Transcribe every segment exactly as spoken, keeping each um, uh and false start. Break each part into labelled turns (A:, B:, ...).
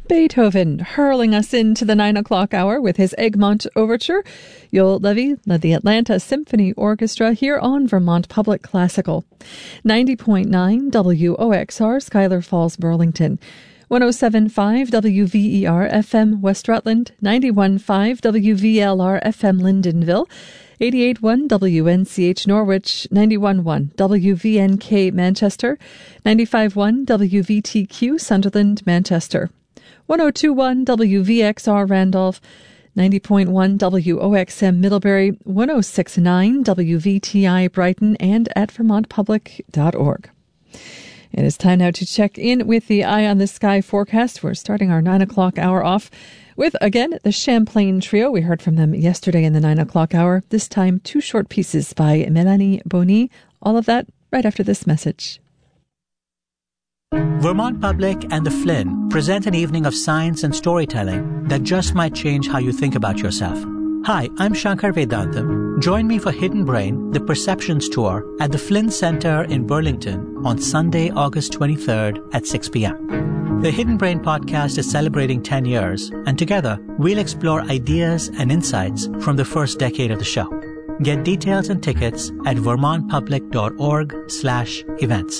A: Beethoven hurling us into the nine o'clock hour with his Egmont Overture. Yoel Levy led the Atlanta Symphony Orchestra here on Vermont Public Classical. ninety point nine W O X R, Schuyler Falls, Burlington. one oh seven point five W V E R F M West Rutland, ninety-one point five W V L R F M Lyndonville, eighty-eight point one W N C H Norwich, ninety-one point one W V N K Manchester, ninety-five point one W V T Q Sunderland, Manchester, one oh two point one W V X R Randolph, ninety point one W O X M Middlebury, one oh six point nine W V T I Brighton, and at vermont public dot org. It is time now to check in with the Eye on the Sky forecast. We're starting our nine o'clock hour off with, again, the Champlain Trio. We heard from them yesterday in the nine o'clock hour. This time, two short pieces by Mélanie Boni. All of that right after this message.
B: Vermont Public and the Flynn present an evening of science and storytelling that just might change how you think about yourself. Hi, I'm Shankar Vedantam. Join me for Hidden Brain, the Perceptions Tour at the Flynn Center in Burlington on Sunday, August twenty-third at six p.m. The Hidden Brain podcast is celebrating ten years, and together we'll explore ideas and insights from the first decade of the show. Get details and tickets at vermont public dot org slash events.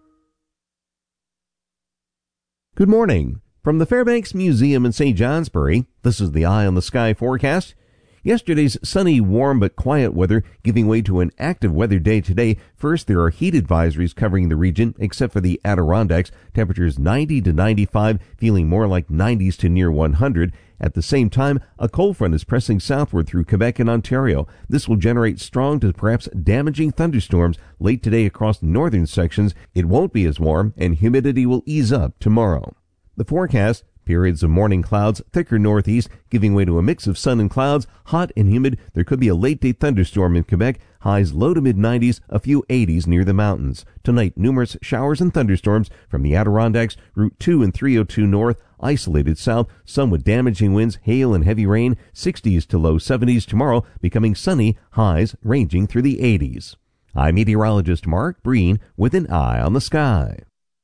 C: Good morning. From the Fairbanks Museum in Saint Johnsbury, this is the Eye on the Sky forecast. Yesterday's sunny, warm, but quiet weather giving way to an active weather day today. First, there are heat advisories covering the region, except for the Adirondacks. Temperatures ninety to ninety-five, feeling more like nineties to near one hundred. At the same time, a cold front is pressing southward through Quebec and Ontario. This will generate strong to perhaps damaging thunderstorms late today across northern sections. It won't be as warm, and humidity will ease up tomorrow. The forecast: periods of morning clouds, thicker northeast, giving way to a mix of sun and clouds, hot and humid. There could be a late-day thunderstorm in Quebec. Highs low to mid-nineties, a few eighties near the mountains. Tonight, numerous showers and thunderstorms from the Adirondacks, Route two and three oh two north, isolated south, some with damaging winds, hail and heavy rain, sixties to low seventies. Tomorrow, becoming sunny, highs ranging through the eighties. I'm meteorologist Mark Breen with an Eye on the Sky.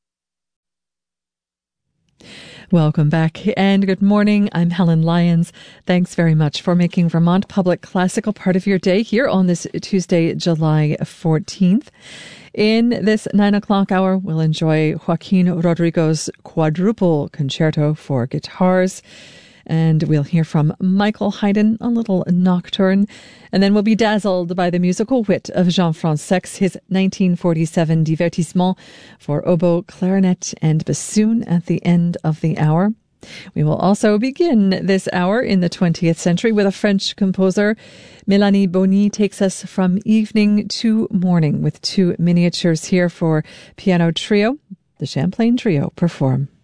A: Welcome back and good morning. I'm Helen Lyons. Thanks very much for making Vermont Public Classical part of your day here on this Tuesday, July fourteenth. In this nine o'clock hour, we'll enjoy Joaquin Rodrigo's Quadruple Concerto for Guitars. And we'll hear from Michael Haydn, a little nocturne. And then we'll be dazzled by the musical wit of Jean-Francois Sex, his nineteen forty-seven Divertissement for oboe, clarinet, and bassoon at the end of the hour. We will also begin this hour in the twentieth century with a French composer. Mélanie Boni takes us from evening to morning with two miniatures here for piano trio. The Champlain Trio perform.